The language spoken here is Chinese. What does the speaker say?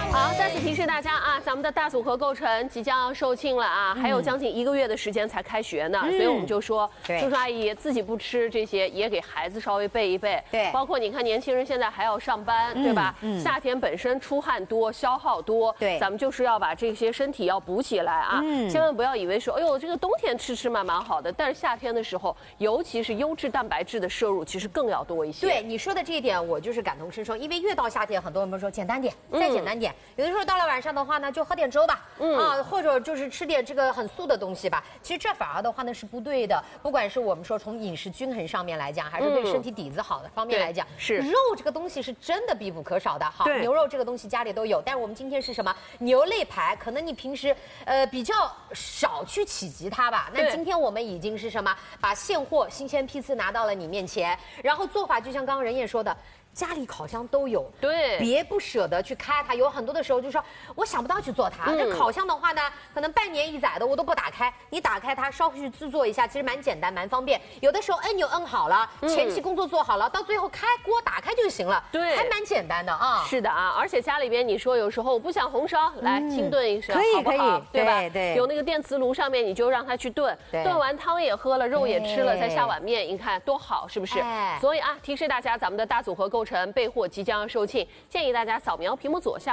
好，再次提示大家啊，咱们的大组合购成即将要售罄了啊，还有将近1个月的时间才开学呢，所以我们就说，叔叔阿姨自己不吃这些，也给孩子稍微备一备。 对， 包括你看年轻人现在还要上班，对吧？夏天本身出汗多，消耗多， 对， 咱们就是要把这些身体要补起来啊，千万不要以为说，哎呦，这个冬天吃蛮好的，但是夏天的时候，尤其是优质蛋白质的摄入，其实更要多一些。 对你说的这一点，我就是感同身受，因为越到夏天，很多人们说简单点，再简单点。有的时候到了晚上的话呢，就喝点粥吧，或者就是吃点这个很素的东西吧。其实这反而的话呢是不对的，不管是我们说从饮食均衡上面来讲，还是对身体底子好的方面来讲， 是肉这个东西是真的必不可少的。好，牛肉这个东西家里都有，但是我们今天是什么牛肋排？可能你平时比较少去企及它吧。那今天我们已经是什么？把现货新鲜批次拿到了你面前，然后做法就像刚刚任燕说的。家里烤箱都有， 对， 别不舍得去开它。有很多的时候就说我想不到去做它。这烤箱的话呢，可能半年一载的我都不打开。你打开它，稍微去制作一下，其实蛮简单，蛮方便。有的时候按钮摁好了，前期工作做好了，到最后开锅打开就行了，对，还蛮简单的啊。 是的啊，而且家里边你说有时候我不想红烧，来清炖一声，好不好？对吧？对，有那个电磁炉上面你就让它去炖，炖完汤也喝了，肉也吃了，再下碗面，你看多好，是不是？所以啊，提示大家，咱们的大组合购成备货即将要售罄，建议大家扫描屏幕左下